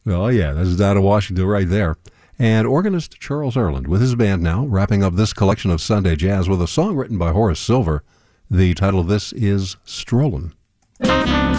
Oh, yeah, this is Donna Washington right there. And organist Charles Earland with his band now, wrapping up this collection of Sunday Jazz with a song written by Horace Silver. The title of this is Strollin'.